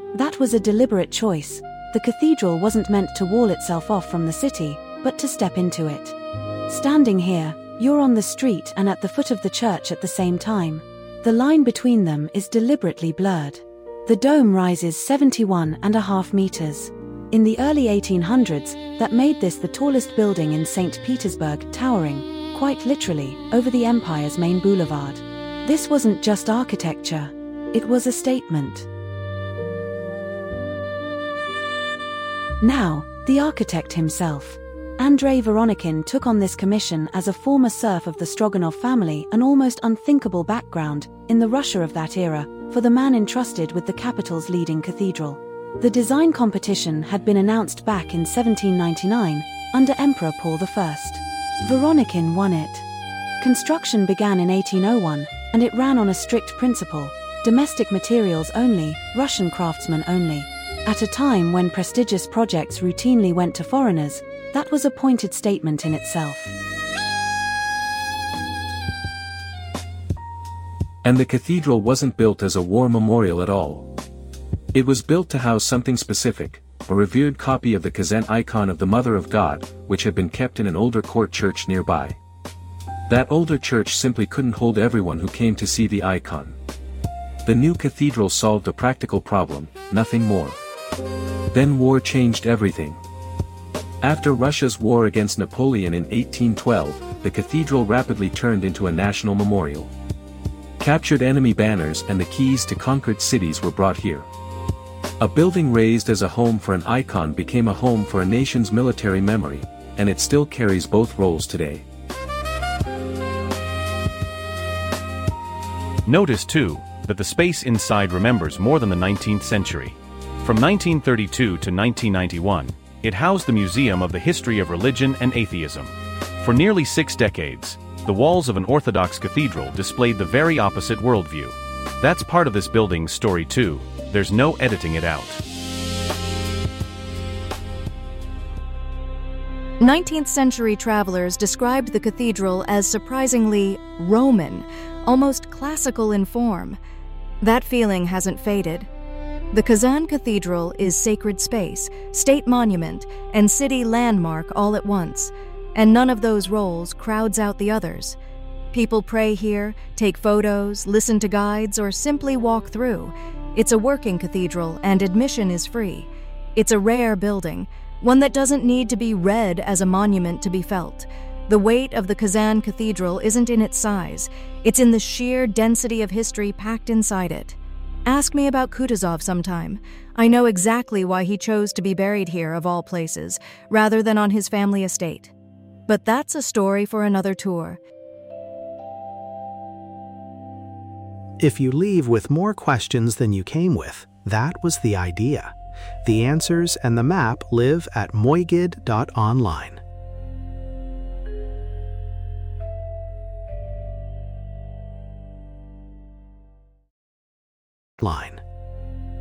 That was a deliberate choice. The cathedral wasn't meant to wall itself off from the city, but to step into it. Standing here, you're on the street and at the foot of the church at the same time. The line between them is deliberately blurred. The dome rises 71.5 meters. In the early 1800s, that made this the tallest building in St. Petersburg, towering, quite literally, over the empire's main boulevard. This wasn't just architecture. It was a statement. Now, the architect himself. Andrei Voronikhin took on this commission as a former serf of the Stroganov family, an almost unthinkable background, in the Russia of that era, for the man entrusted with the capital's leading cathedral. The design competition had been announced back in 1799, under Emperor Paul I. Voronikhin won it. Construction began in 1801, and it ran on a strict principle: domestic materials only, Russian craftsmen only. At a time when prestigious projects routinely went to foreigners, that was a pointed statement in itself. And the cathedral wasn't built as a war memorial at all. It was built to house something specific, a revered copy of the Kazan icon of the Mother of God, which had been kept in an older court church nearby. That older church simply couldn't hold everyone who came to see the icon. The new cathedral solved a practical problem, nothing more. Then war changed everything. After Russia's war against Napoleon in 1812, the cathedral rapidly turned into a national memorial. Captured enemy banners and the keys to conquered cities were brought here. A building raised as a home for an icon became a home for a nation's military memory, and it still carries both roles today. Notice, too, that the space inside remembers more than the 19th century. From 1932 to 1991, it housed the Museum of the History of Religion and Atheism. For nearly 6 decades, the walls of an Orthodox cathedral displayed the very opposite worldview. That's part of this building's story too. There's no editing it out. 19th century travelers described the cathedral as surprisingly Roman, almost classical in form. That feeling hasn't faded. The Kazan Cathedral is sacred space, state monument, and city landmark all at once, and none of those roles crowds out the others. People pray here, take photos, listen to guides, or simply walk through. It's a working cathedral, and admission is free. It's a rare building, one that doesn't need to be read as a monument to be felt. The weight of the Kazan Cathedral isn't in its size, it's in the sheer density of history packed inside it. Ask me about Kutuzov sometime. I know exactly why he chose to be buried here, of all places, rather than on his family estate. But that's a story for another tour. If you leave with more questions than you came with, that was the idea. The answers and the map live at moigid.online. Line.